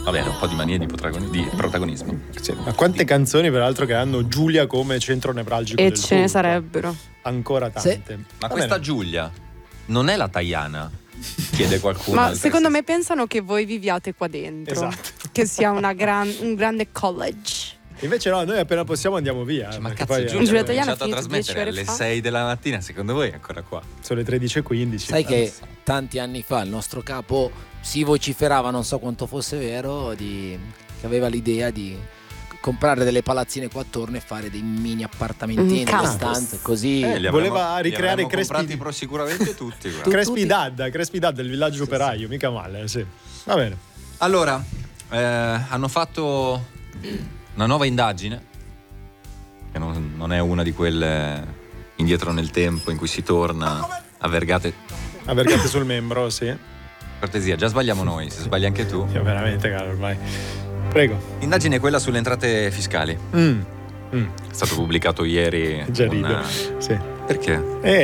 Va bene, un po' di manie di protagonismo. Sì, ma quante canzoni peraltro che hanno Giulia come centro nevralgico E del ce ne tutto? sarebbero. Ancora tante. Ma Va questa bene. Giulia non è la Taiana? Chiede qualcuno. Ma secondo me pensano che voi viviate qua dentro. Esatto. Che sia un grande college. Invece no, noi appena possiamo andiamo via. Ma perché cazzo, poi Giulia Giulia ha Taiana cominciato a ha finito 10 trasmettere ore alle fa. 6 della mattina, secondo voi è ancora qua? sono le 13:15. Sai che tanti anni fa il nostro capo si vociferava, non so quanto fosse vero, che aveva l'idea di comprare delle palazzine qua attorno e fare dei mini appartamentini, delle stanze, così. Voleva ricreare comprati sicuramente tutti. guarda. Crespi Dad del villaggio operaio, mica male, sì. Va bene. Allora, hanno fatto una nuova indagine, che non è una di quelle indietro nel tempo in cui si torna a vergate. A vergate sul membro, sì. Cortesia, già sbagliamo noi, se sbagli anche tu. Io veramente, caro, ormai. Prego. Indagine è quella sulle entrate fiscali. È stato pubblicato ieri. Già rido. Sì. Perché?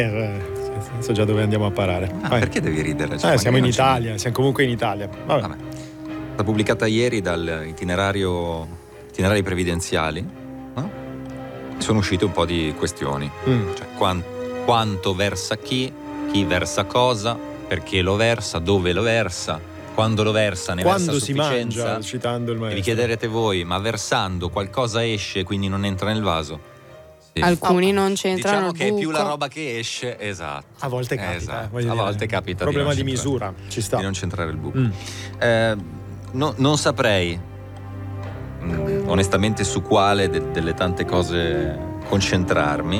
So già dove andiamo a parare. Vai. Perché devi ridere? Siamo in Italia, siamo comunque in Italia. Vabbè. È stata pubblicata ieri dal itinerari previdenziali, no? Sono uscite un po' di questioni. Cioè, quanto versa chi versa cosa, perché lo versa, dove lo versa, quando lo versa, ne Quando versa si sufficienza. mangia, citando il E vi maestro. chiederete voi, ma versando qualcosa esce, quindi non entra nel vaso? Sì. Alcuni non c'entrano. Diciamo che è più la roba che esce, esatto. A volte capita. Esatto. voglio A dire, volte capita. Problema di di non misura, ci sta. Di non centrare il buco. Non saprei onestamente su quale delle tante cose concentrarmi.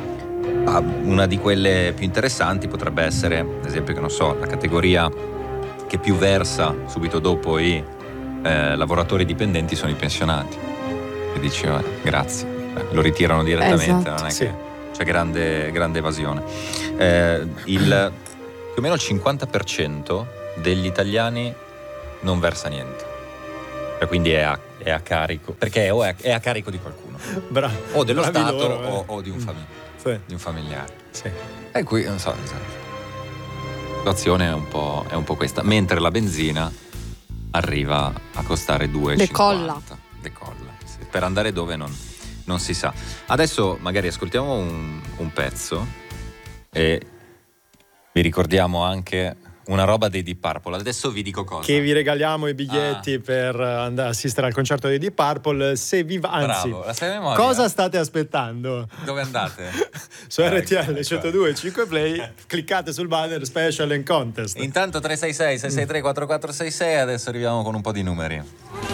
Una di quelle più interessanti potrebbe essere, ad esempio, che non so, la categoria che più versa subito dopo i lavoratori dipendenti sono i pensionati. E dici, grazie, lo ritirano direttamente, Esatto. non è Sì. che c'è grande evasione. Più o meno il 50% degli italiani non versa niente. Quindi è a carico, perché è a carico di qualcuno, Bravo. o dello Bravi Stato loro, o di un Sì. di un familiare. Sì. E qui non so, la situazione è un po' questa, mentre la benzina arriva a costare 2,50. Decolla, sì. Per andare dove non si sa. Adesso magari ascoltiamo un pezzo e vi ricordiamo anche una roba dei Deep Purple. Adesso vi dico cosa. Che vi regaliamo i biglietti per andare a assistere al concerto dei Deep Purple. Se vi va, anzi, Bravo, la sai a memoria? cosa state aspettando? Dove andate? Su RTL 102 5 Play, cliccate sul banner Special and Contest. Intanto 366 663 4466, adesso arriviamo con un po' di numeri.